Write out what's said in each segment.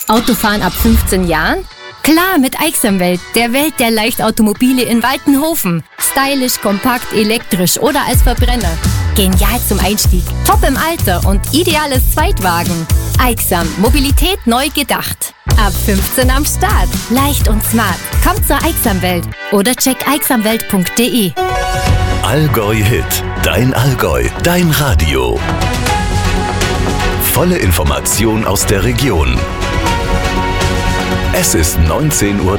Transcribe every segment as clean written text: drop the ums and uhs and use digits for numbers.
Autofahren ab 15 Jahren? Klar, mit Aixamwelt, der Welt der Leichtautomobile in Waltenhofen. Stylisch, kompakt, elektrisch oder als Verbrenner. Genial zum Einstieg, top im Alter und ideales Zweitwagen. Aixam, Mobilität neu gedacht. Ab 15 am Start. Leicht und smart. Kommt zur Aixamwelt oder check aixamwelt.de. Allgäu Hit. Dein Allgäu. Dein Radio. Volle Information aus der Region. Es ist 19:30 Uhr.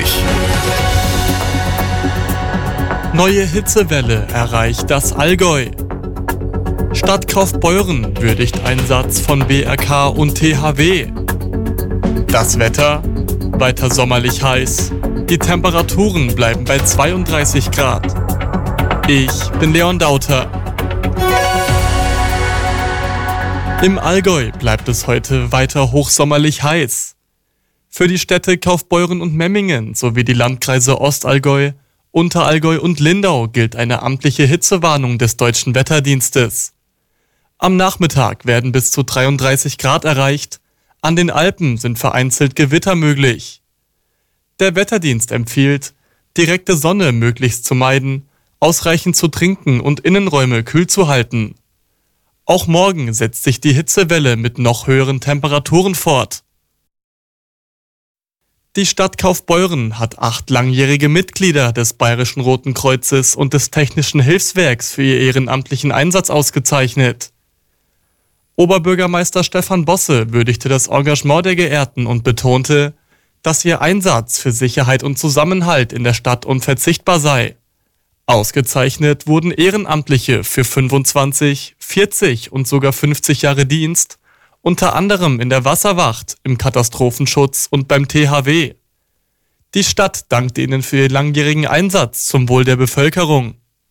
Neue Hitzewelle erreicht das Allgäu. Stadt Kaufbeuren würdigt Einsatz von BRK und THW. Das Wetter? Weiter sommerlich heiß. Die Temperaturen bleiben bei 32 Grad. Ich bin Leon Dauter. Im Allgäu bleibt es heute weiter hochsommerlich heiß. Für die Städte Kaufbeuren und Memmingen sowie die Landkreise Ostallgäu, Unterallgäu und Lindau gilt eine amtliche Hitzewarnung des Deutschen Wetterdienstes. Am Nachmittag werden bis zu 33 Grad erreicht. An den Alpen sind vereinzelt Gewitter möglich. Der Wetterdienst empfiehlt, direkte Sonne möglichst zu meiden, ausreichend zu trinken und Innenräume kühl zu halten. Auch morgen setzt sich die Hitzewelle mit noch höheren Temperaturen fort. Die Stadt Kaufbeuren hat 8 langjährige Mitglieder des Bayerischen Roten Kreuzes und des Technischen Hilfswerks für ihr ehrenamtlichen Einsatz ausgezeichnet. Oberbürgermeister Stefan Bosse würdigte das Engagement der Geehrten und betonte, dass ihr Einsatz für Sicherheit und Zusammenhalt in der Stadt unverzichtbar sei. Ausgezeichnet wurden Ehrenamtliche für 25, 40 und sogar 50 Jahre Dienst, unter anderem in der Wasserwacht, im Katastrophenschutz und beim THW. Die Stadt dankt ihnen für ihren langjährigen Einsatz zum Wohl der Bevölkerung.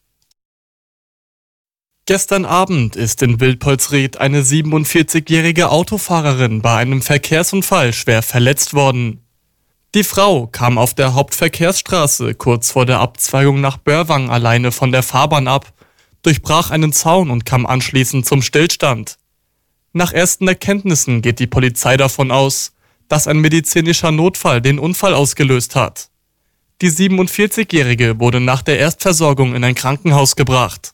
Gestern Abend ist in Wildpolsried eine 47-jährige Autofahrerin bei einem Verkehrsunfall schwer verletzt worden. Die Frau kam auf der Hauptverkehrsstraße kurz vor der Abzweigung nach Börwang alleine von der Fahrbahn ab, durchbrach einen Zaun und kam anschließend zum Stillstand. Nach ersten Erkenntnissen geht die Polizei davon aus, dass ein medizinischer Notfall den Unfall ausgelöst hat. Die 47-Jährige wurde nach der Erstversorgung in ein Krankenhaus gebracht.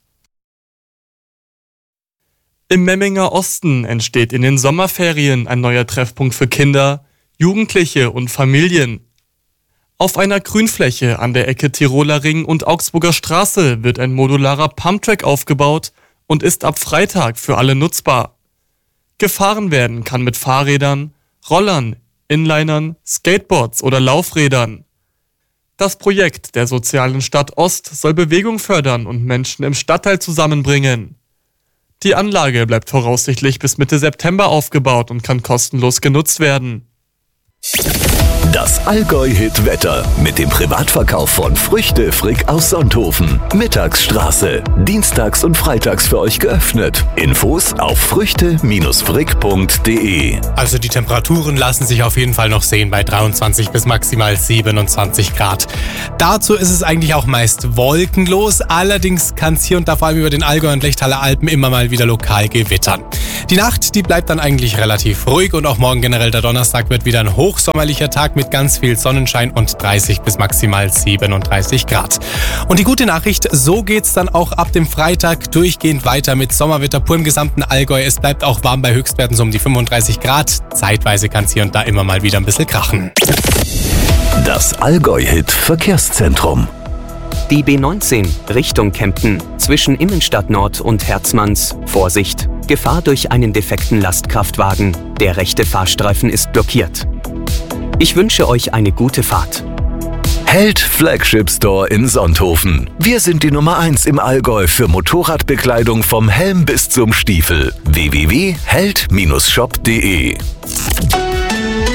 Im Memminger Osten entsteht in den Sommerferien ein neuer Treffpunkt für Kinder, Jugendliche und Familien. Auf einer Grünfläche an der Ecke Tiroler Ring und Augsburger Straße wird ein modularer Pumptrack aufgebaut und ist ab Freitag für alle nutzbar. Gefahren werden kann mit Fahrrädern, Rollern, Inlinern, Skateboards oder Laufrädern. Das Projekt der sozialen Stadt Ost soll Bewegung fördern und Menschen im Stadtteil zusammenbringen. Die Anlage bleibt voraussichtlich bis Mitte September aufgebaut und kann kostenlos genutzt werden. Das Allgäu-Hit-Wetter mit dem Privatverkauf von Früchte Frick aus Sonthofen. Mittagsstraße. Dienstags und freitags für euch geöffnet. Infos auf früchte-frick.de. Also die Temperaturen lassen sich auf jeden Fall noch sehen bei 23 bis maximal 27 Grad. Dazu ist es eigentlich auch meist wolkenlos. Allerdings kann es hier und da vor allem über den Allgäu und Lechtaler Alpen immer mal wieder lokal gewittern. Die Nacht, die bleibt dann eigentlich relativ ruhig und auch morgen generell der Donnerstag wird wieder ein hochsommerlicher Tag mit ganz viel Sonnenschein und 30 bis maximal 37 Grad. Und die gute Nachricht, so geht's dann auch ab dem Freitag durchgehend weiter mit Sommerwetter pur im gesamten Allgäu. Es bleibt auch warm bei Höchstwerten so um die 35 Grad. Zeitweise kann es hier und da immer mal wieder ein bisschen krachen. Das Allgäu-Hit Verkehrszentrum. Die B19 Richtung Kempten zwischen Immenstadt Nord und Herzmanns. Vorsicht, Gefahr durch einen defekten Lastkraftwagen. Der rechte Fahrstreifen ist blockiert. Ich wünsche euch eine gute Fahrt. Held Flagship Store in Sonthofen. Wir sind die Nummer 1 im Allgäu für Motorradbekleidung vom Helm bis zum Stiefel. www.held-shop.de.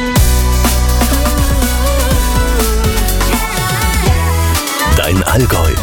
Dein Allgäu.